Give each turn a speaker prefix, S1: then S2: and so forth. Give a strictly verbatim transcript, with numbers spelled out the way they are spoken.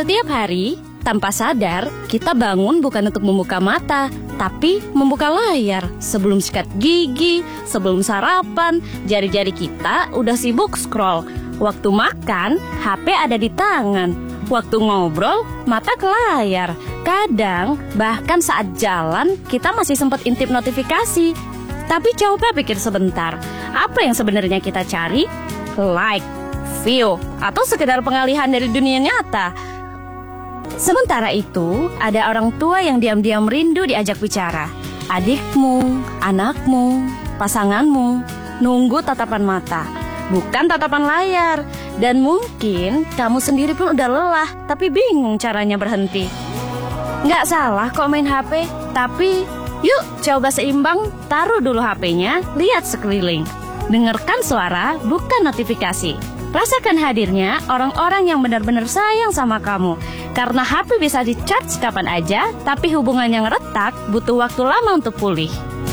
S1: Setiap hari, tanpa sadar, kita bangun bukan untuk membuka mata, tapi membuka layar. Sebelum sikat gigi, sebelum sarapan, jari-jari kita udah sibuk scroll. Waktu makan, H P ada di tangan. Waktu ngobrol, mata ke layar. Kadang, bahkan saat jalan, kita masih sempat intip notifikasi. Tapi coba pikir sebentar, apa yang sebenarnya kita cari? Like, view, atau sekedar pengalihan dari dunia nyata? Sementara itu, ada orang tua yang diam-diam rindu diajak bicara. Adikmu, anakmu, pasanganmu, nunggu tatapan mata, bukan tatapan layar. Dan mungkin kamu sendiri pun udah lelah, tapi bingung caranya berhenti. Nggak salah kok main H P, tapi yuk coba seimbang, taruh dulu H P-nya, lihat sekeliling. Dengarkan suara, bukan notifikasi. Rasakan hadirnya orang-orang yang benar-benar sayang sama kamu. Karena H P bisa di-charge kapan aja, tapi hubungan yang retak butuh waktu lama untuk pulih.